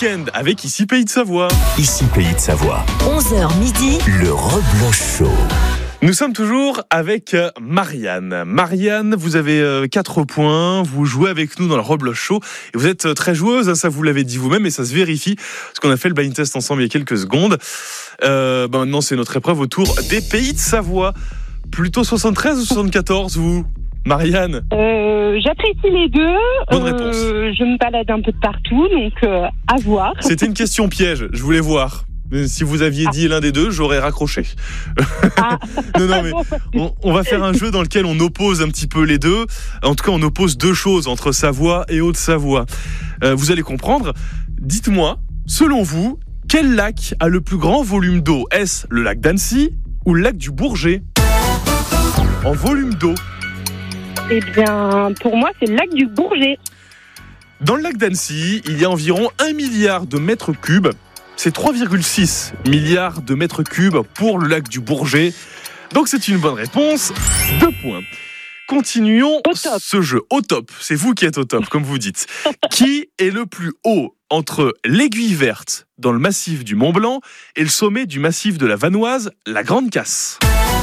week-end avec Ici Pays de Savoie. Ici Pays de Savoie. 11h midi. Le Reblochon Show. Nous sommes toujours avec Marianne. Marianne, vous avez 4 points, vous jouez avec nous dans le Reblochon Show et vous êtes très joueuse, ça vous l'avez dit vous-même et ça se vérifie parce qu'on a fait le blind test ensemble il y a quelques secondes. Maintenant c'est notre épreuve autour des Pays de Savoie. Plutôt 73 ou 74 vous, Marianne? J'apprécie les deux. Bonne réponse. Je me balade un peu de partout, donc à voir. C'était une question piège, je voulais voir. Si vous aviez dit l'un des deux, j'aurais raccroché. Ah. Non, mais on va faire un jeu dans lequel on oppose un petit peu les deux. En tout cas, on oppose deux choses entre Savoie et Haute-Savoie. Vous allez comprendre. Dites-moi, selon vous, quel lac a le plus grand volume d'eau? Est-ce le lac d'Annecy ou le lac du Bourget? En volume d'eau. Eh bien, pour moi, c'est le lac du Bourget. Dans le lac d'Annecy, il y a environ 1 milliard de mètres cubes. C'est 3,6 milliards de mètres cubes pour le lac du Bourget. Donc c'est une bonne réponse. 2 points. Continuons ce jeu. Au top. C'est vous qui êtes au top, comme vous dites. Qui est le plus haut entre l'Aiguille Verte, dans le massif du Mont-Blanc, et le sommet du massif de la Vanoise, la Grande Casse?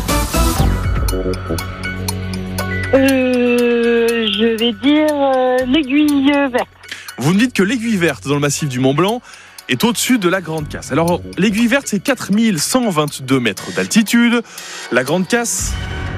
Je vais dire l'Aiguille Verte. Vous me dites que l'Aiguille Verte, dans le massif du Mont-Blanc, est au-dessus de la Grande Casse. Alors, l'Aiguille Verte, c'est 4122 mètres d'altitude. La Grande Casse,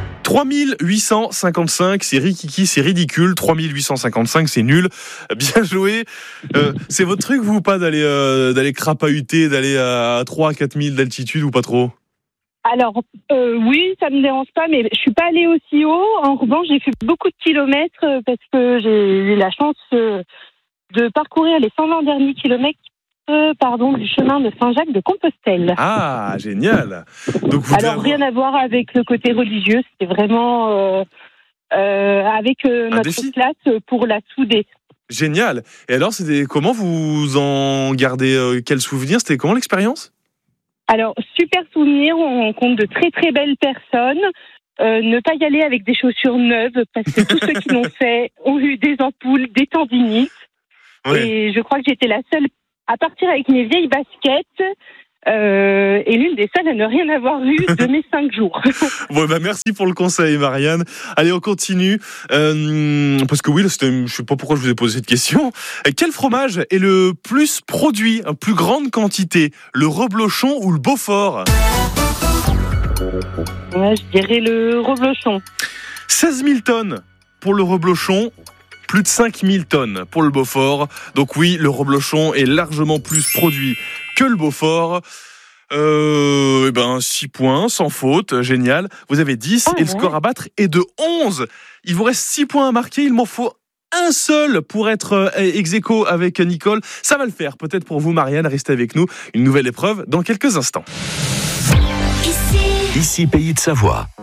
3855. C'est rikiki, c'est ridicule. 3855, c'est nul. Bien joué. C'est votre truc, vous, ou pas, d'aller crapahuter, d'aller à 3-4 000 d'altitude, ou pas trop? Alors, oui, ça me dérange pas, mais je suis pas allée aussi haut. En revanche, j'ai fait beaucoup de kilomètres parce que j'ai eu la chance de parcourir les 120 derniers kilomètres du chemin de Saint-Jacques-de-Compostelle. Ah, génial. Donc alors, rien à voir avec le côté religieux, c'était vraiment avec notre classe pour la souder. Génial. Et alors, comment vous en gardez quel souvenir? C'était comment l'expérience? Alors, super souvenir, on rencontre de très très belles personnes. Ne pas y aller avec des chaussures neuves, parce que tous ceux qui l'ont fait ont eu des ampoules, des tendinites. Oui. Et je crois que j'étais la seule à partir avec mes vieilles baskets, et l'une des seules à ne rien avoir eu de mes 5 jours. Bon, merci pour le conseil, Marianne. Allez, on continue. Parce que oui, je sais pas pourquoi je vous ai posé cette question. Quel fromage est le plus produit, en plus grande quantité? Le reblochon ou le Beaufort? Ouais, je dirais le reblochon. 16 000 tonnes pour le reblochon. Plus de 5 000 tonnes pour le Beaufort. Donc oui, le reblochon est largement plus produit que le Beaufort. 6 points, sans faute, génial. Vous avez 10 et le score à battre est de 11. Il vous reste 6 points à marquer, il m'en faut un seul pour être ex-aequo avec Nicole. Ça va le faire, peut-être pour vous, Marianne. Restez avec nous, une nouvelle épreuve dans quelques instants. Ici Pays de Savoie.